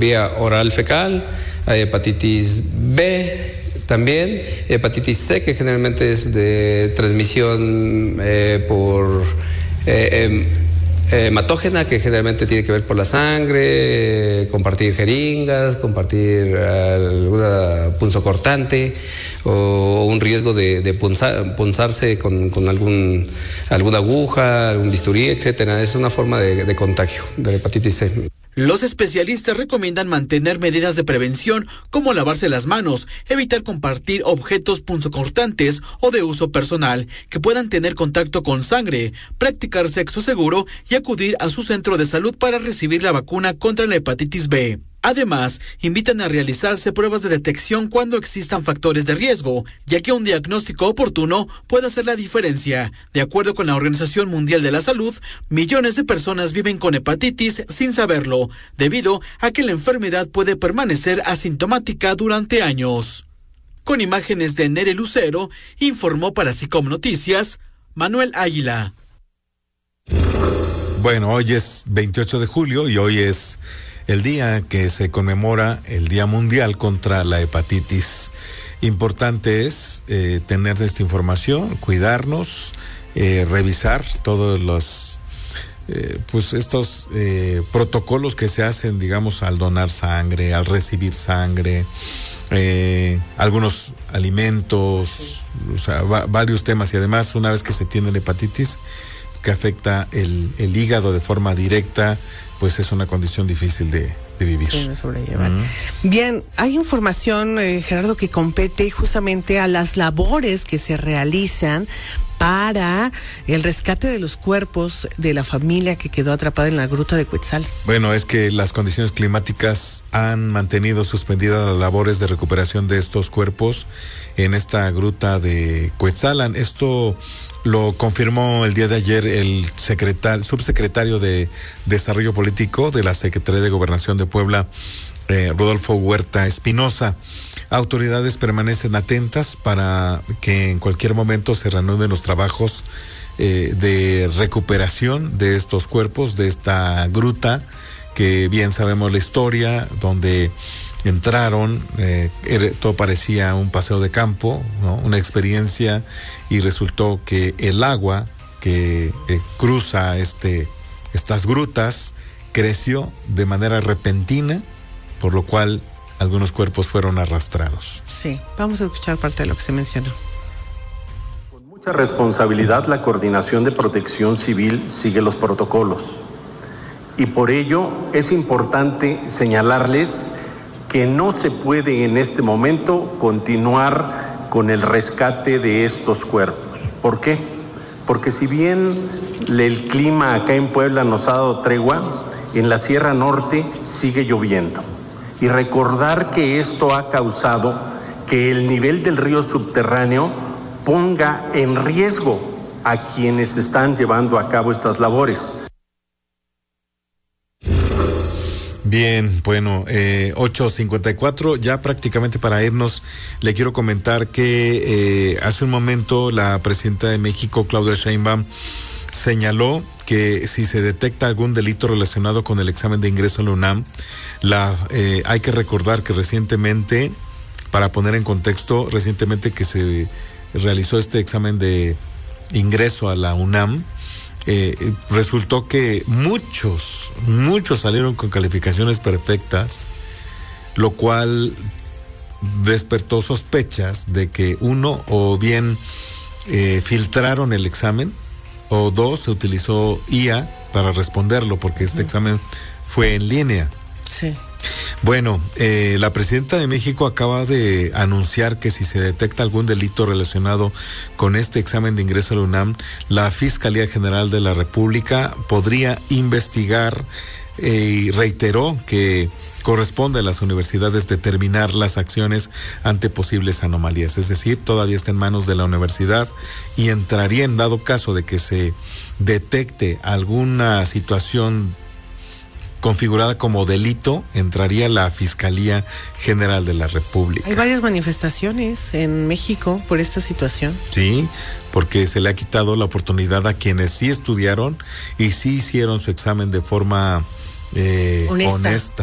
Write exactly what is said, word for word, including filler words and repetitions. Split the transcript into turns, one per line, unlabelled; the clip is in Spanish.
vía oral fecal, hay hepatitis B también, hepatitis C, que generalmente es de transmisión eh, por eh, eh, hematógena, que generalmente tiene que ver por la sangre, eh, compartir jeringas, compartir alguna punzocortante o un riesgo de, de punzar, punzarse con, con algún, alguna aguja, algún bisturí, etcétera. Es una forma de, de contagio de la hepatitis C.
Los especialistas recomiendan mantener medidas de prevención como lavarse las manos, evitar compartir objetos punzocortantes o de uso personal que puedan tener contacto con sangre, practicar sexo seguro y acudir a su centro de salud para recibir la vacuna contra la hepatitis B. Además, invitan a realizarse pruebas de detección cuando existan factores de riesgo, ya que un diagnóstico oportuno puede hacer la diferencia. De acuerdo con la Organización Mundial de la Salud, millones de personas viven con hepatitis sin saberlo, debido a que la enfermedad puede permanecer asintomática durante años. Con imágenes de Nere Lucero, informó para SICOM Noticias, Manuel Águila.
Bueno, hoy es veintiocho de julio y hoy es el día que se conmemora el Día Mundial contra la Hepatitis. Importante es eh, tener esta información, cuidarnos, eh, revisar todos los eh, pues estos eh, protocolos que se hacen, digamos, al donar sangre, al recibir sangre, eh, algunos alimentos, o sea, va, varios temas. Y además, una vez que se tiene la hepatitis, que afecta el, el hígado de forma directa, pues es una condición difícil de, de vivir.
Sí, no sobrellevar. Uh-huh. Bien, hay información, eh, Gerardo, que compete justamente a las labores que se realizan para el rescate de los cuerpos de la familia que quedó atrapada en la gruta de Cuetzal.
Bueno, es que las condiciones climáticas han mantenido suspendidas las labores de recuperación de estos cuerpos en esta gruta de Cuetzalan. Esto lo confirmó el día de ayer el secretario, subsecretario de Desarrollo Político de la Secretaría de Gobernación de Puebla, eh, Rodolfo Huerta Espinosa. Autoridades permanecen atentas para que en cualquier momento se reanuden los trabajos eh, de recuperación de estos cuerpos, de esta gruta, que bien sabemos la historia, donde entraron, eh, todo parecía un paseo de campo, ¿no? Una experiencia, y resultó que el agua que eh, cruza este, estas grutas creció de manera repentina, por lo cual algunos cuerpos fueron arrastrados.
Sí, vamos a escuchar parte de lo que se mencionó.
Con mucha responsabilidad, la Coordinación de Protección Civil sigue los protocolos, y por ello es importante señalarles que no se puede en este momento continuar con el rescate de estos cuerpos. ¿Por qué? Porque si bien el clima acá en Puebla nos ha dado tregua, en la Sierra Norte sigue lloviendo. Y recordar que esto ha causado que el nivel del río subterráneo ponga en riesgo a quienes están llevando a cabo estas labores.
Bien, bueno, eh, ocho cincuenta y cuatro, ya prácticamente para irnos, le quiero comentar que eh, hace un momento la presidenta de México, Claudia Sheinbaum, señaló que si se detecta algún delito relacionado con el examen de ingreso a la UNAM, la, eh, hay que recordar que recientemente, para poner en contexto, recientemente que se realizó este examen de ingreso a la UNAM, Eh, resultó que muchos, muchos salieron con calificaciones perfectas, lo cual despertó sospechas de que uno, o bien eh, filtraron el examen, o dos, se utilizó I A para responderlo, porque este uh-huh. examen fue en línea.
Sí.
Bueno, eh, la presidenta de México acaba de anunciar que si se detecta algún delito relacionado con este examen de ingreso a la UNAM, la Fiscalía General de la República podría investigar, eh, y reiteró que corresponde a las universidades determinar las acciones ante posibles anomalías. Es decir, todavía está en manos de la universidad, y entraría, en dado caso de que se detecte alguna situación configurada como delito, entraría la Fiscalía General de la República.
Hay varias manifestaciones en México por esta situación.
Sí, porque se le ha quitado la oportunidad a quienes sí estudiaron y sí hicieron su examen de forma eh, honesta. honesta.